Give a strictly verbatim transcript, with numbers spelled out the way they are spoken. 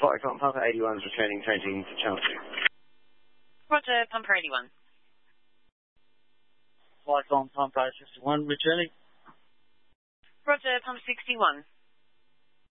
Flightcom Pumper eighty-one is returning changing to channel two. Roger, Pumper eighty-one. Flightcom Pumper sixty-one returning. Roger, Pumper sixty-one.